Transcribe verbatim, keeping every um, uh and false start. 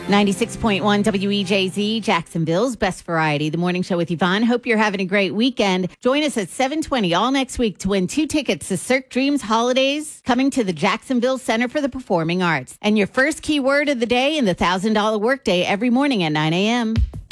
ninety-six point one W E J Z, Jacksonville's best variety. The morning show with Yvonne. Hope you're having a great weekend. Join us at seven twenty all next week to win two tickets to Cirque Dreams Holidays coming to the Jacksonville Center for the Performing Arts. And your first keyword of the day in the one thousand dollars workday every morning at nine a.m.